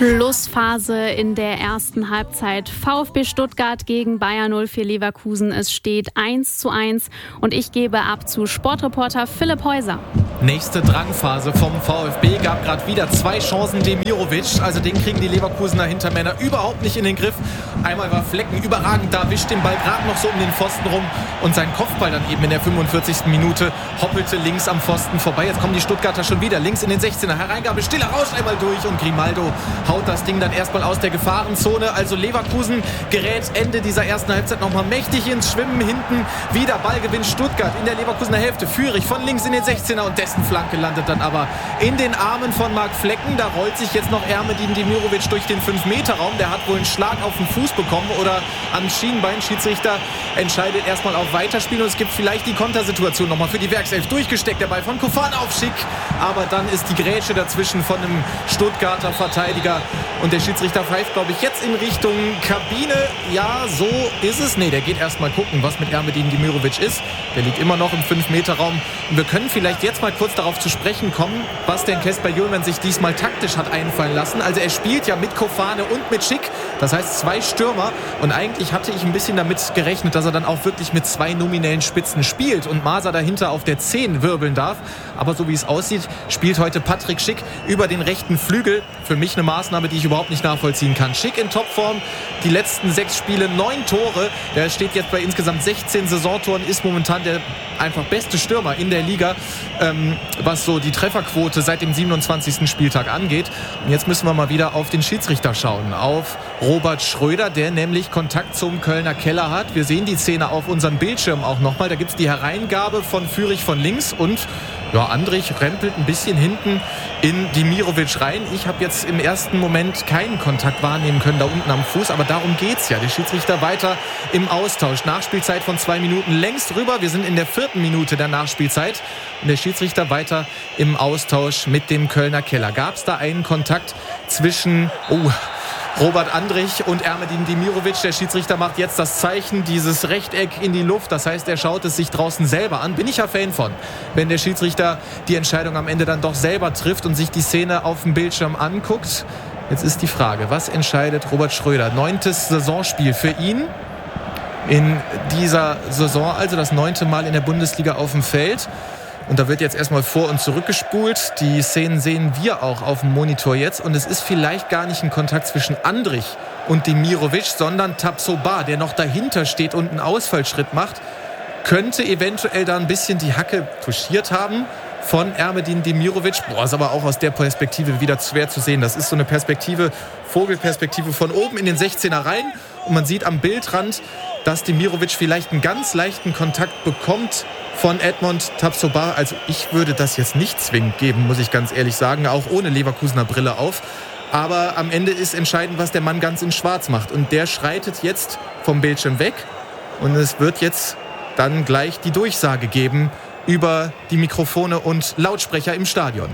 Schlussphase in der ersten Halbzeit. VfB Stuttgart gegen Bayer 04 Leverkusen. Es steht 1:1 und ich gebe ab zu Sportreporter Philipp Häuser. Nächste Drangphase vom VfB, gab gerade wieder 2 Chancen Demirovic. Also den kriegen die Leverkusener Hintermänner überhaupt nicht in den Griff. Einmal war Flecken überragend da, wischt den Ball gerade noch so um den Pfosten rum und sein Kopfball dann eben in der 45. Minute hoppelte links am Pfosten vorbei. Jetzt kommen die Stuttgarter schon wieder links in den 16er. Hereingabe, stiller Rausch einmal durch und Grimaldo haut das Ding dann erstmal aus der Gefahrenzone. Also Leverkusen gerät Ende dieser ersten Halbzeit nochmal mächtig ins Schwimmen. Hinten wieder Ballgewinn Stuttgart in der Leverkusener Hälfte. Führig von links in den 16er und dessen Flanke landet dann aber in den Armen von Marc Flecken. Da rollt sich jetzt noch Ermedin Demirovic durch den 5-Meter-Raum. Der hat wohl einen Schlag auf den Fuß bekommen oder am Schienbein. Schiedsrichter entscheidet erstmal auf Weiterspielen und es gibt vielleicht die Kontersituation nochmal für die Werkself. Durchgesteckt der Ball von Kofan auf Schick. Aber dann ist die Grätsche dazwischen von einem Stuttgarter Verteidiger. Und der Schiedsrichter pfeift, glaube ich, jetzt in Richtung Kabine. Ja, so ist es. Nee, der geht erstmal gucken, was mit Ermedin Demirovic ist. Der liegt immer noch im 5-Meter-Raum. Und wir können vielleicht jetzt mal kurz darauf zu sprechen kommen, was denn Kasper Hjulmand sich diesmal taktisch hat einfallen lassen. Also er spielt ja mit Kofane und mit Schick. Das heißt 2 Stürmer. Und eigentlich hatte ich ein bisschen damit gerechnet, dass er dann auch wirklich mit 2 nominellen Spitzen spielt und Maser dahinter auf der 10 wirbeln darf. Aber so wie es aussieht, spielt heute Patrick Schick über den rechten Flügel. Für mich eine Maßnahme, die ich überhaupt nicht nachvollziehen kann. Schick in Topform, die letzten 6 Spiele 9 Tore. Der steht jetzt bei insgesamt 16 Saisontoren, ist momentan der einfach beste Stürmer in der Liga, was so die Trefferquote seit dem 27. Spieltag angeht. Und jetzt müssen wir mal wieder auf den Schiedsrichter schauen, auf Robert Schröder, der nämlich Kontakt zum Kölner Keller hat. Wir sehen die Szene auf unserem Bildschirm auch nochmal. Da gibt es die Hereingabe von Führig von links und ja, Andrich rempelt ein bisschen hinten in Demirovic rein. Ich habe jetzt im ersten Moment keinen Kontakt wahrnehmen können da unten am Fuß, aber darum geht's ja. Der Schiedsrichter weiter im Austausch. Nachspielzeit von 2 Minuten längst rüber. Wir sind in der 4. Minute der Nachspielzeit. Und der Schiedsrichter weiter im Austausch mit dem Kölner Keller. Gab es da einen Kontakt zwischen Robert Andrich und Ermedin Demirovic? Der Schiedsrichter macht jetzt das Zeichen, dieses Rechteck in die Luft. Das heißt, er schaut es sich draußen selber an. Bin ich ja Fan von, wenn der Schiedsrichter die Entscheidung am Ende dann doch selber trifft und sich die Szene auf dem Bildschirm anguckt. Jetzt ist die Frage, was entscheidet Robert Schröder? 9. Saisonspiel für ihn in dieser Saison, also das 9. Mal in der Bundesliga auf dem Feld. Und da wird jetzt erstmal vor- und zurückgespult. Die Szenen sehen wir auch auf dem Monitor jetzt. Und es ist vielleicht gar nicht ein Kontakt zwischen Andrich und Demirovic, sondern Tapsoba, der noch dahinter steht und einen Ausfallschritt macht, könnte eventuell da ein bisschen die Hacke touchiert haben von Ermedin Demirovic. Ist aber auch aus der Perspektive wieder schwer zu sehen. Das ist so eine Perspektive, Vogelperspektive von oben in den 16er rein. Und man sieht am Bildrand, dass Demirovic vielleicht einen ganz leichten Kontakt bekommt von Edmond Tapsoba. Also ich würde das jetzt nicht zwingend geben, muss ich ganz ehrlich sagen, auch ohne Leverkusener Brille auf. Aber am Ende ist entscheidend, was der Mann ganz in Schwarz macht. Und der schreitet jetzt vom Bildschirm weg. Und es wird jetzt dann gleich die Durchsage geben über die Mikrofone und Lautsprecher im Stadion.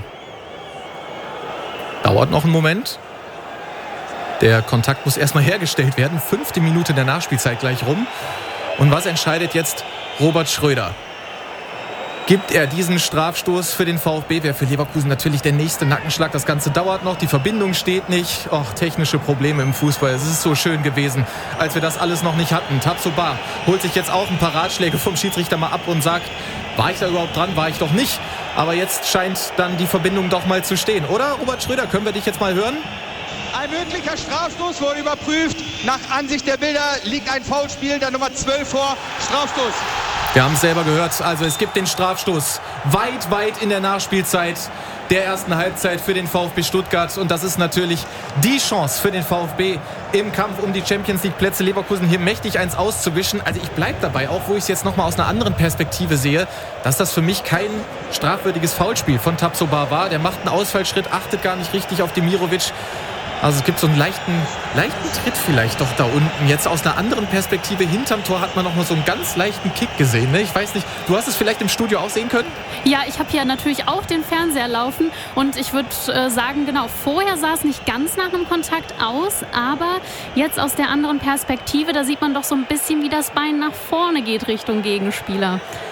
Dauert noch einen Moment. Der Kontakt muss erstmal hergestellt werden. 5. Minute der Nachspielzeit gleich rum. Und was entscheidet jetzt Robert Schröder? Gibt er diesen Strafstoß für den VfB? Wäre für Leverkusen natürlich der nächste Nackenschlag. Das Ganze dauert noch, die Verbindung steht nicht. Technische Probleme im Fußball. Es ist so schön gewesen, als wir das alles noch nicht hatten. Tapsoba holt sich jetzt auch ein paar Ratschläge vom Schiedsrichter mal ab und sagt, war ich da überhaupt dran? War ich doch nicht. Aber jetzt scheint dann die Verbindung doch mal zu stehen. Oder, Robert Schröder, können wir dich jetzt mal hören? Ein möglicher Strafstoß wurde überprüft. Nach Ansicht der Bilder liegt ein Foulspiel der Nummer 12 vor. Strafstoß. Wir haben es selber gehört. Also es gibt den Strafstoß weit in der Nachspielzeit der ersten Halbzeit für den VfB Stuttgart. Und das ist natürlich die Chance für den VfB im Kampf um die Champions-League-Plätze. Leverkusen hier mächtig eins auszuwischen. Also ich bleibe dabei, auch wo ich es jetzt nochmal aus einer anderen Perspektive sehe, dass das für mich kein strafwürdiges Foulspiel von Tapsoba war. Der macht einen Ausfallschritt, achtet gar nicht richtig auf Demirovic. Also es gibt so einen leichten Tritt vielleicht doch da unten. Jetzt aus einer anderen Perspektive hinterm Tor hat man noch mal so einen ganz leichten Kick gesehen. Ne? Ich weiß nicht, du hast es vielleicht im Studio auch sehen können? Ja, ich habe hier natürlich auch den Fernseher laufen und ich würde sagen, genau, vorher sah es nicht ganz nach einem Kontakt aus, aber jetzt aus der anderen Perspektive, da sieht man doch so ein bisschen, wie das Bein nach vorne geht Richtung Gegenspieler.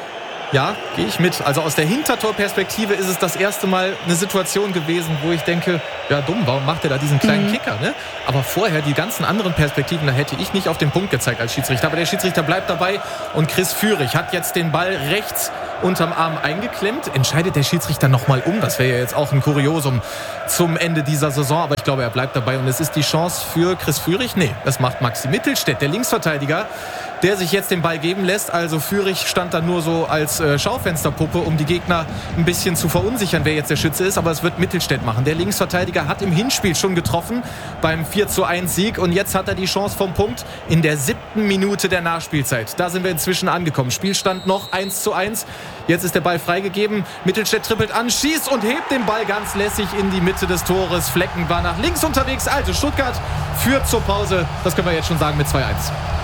Ja, gehe ich mit. Also aus der Hintertorperspektive ist es das erste Mal eine Situation gewesen, wo ich denke, ja dumm, warum macht er da diesen kleinen Kicker? Ne? Aber vorher die ganzen anderen Perspektiven, da hätte ich nicht auf den Punkt gezeigt als Schiedsrichter. Aber der Schiedsrichter bleibt dabei und Chris Führig hat jetzt den Ball rechts unterm Arm eingeklemmt. Entscheidet der Schiedsrichter nochmal um. Das wäre ja jetzt auch ein Kuriosum zum Ende dieser Saison. Aber ich glaube, er bleibt dabei und es ist die Chance für Chris Führig. Nee, das macht Maxi Mittelstädt, der Linksverteidiger, der sich jetzt den Ball geben lässt. Also Führig stand da nur so als Schaufensterpuppe, um die Gegner ein bisschen zu verunsichern, wer jetzt der Schütze ist. Aber es wird Mittelstädt machen. Der Linksverteidiger hat im Hinspiel schon getroffen beim 4:1 Sieg. Und jetzt hat er die Chance vom Punkt in der 7. Minute der Nachspielzeit. Da sind wir inzwischen angekommen. Spielstand noch 1:1. Jetzt ist der Ball freigegeben. Mittelstädt trippelt an, schießt und hebt den Ball ganz lässig in die Mitte des Tores. Flecken war nach links unterwegs. Also Stuttgart führt zur Pause. Das können wir jetzt schon sagen mit 2:1.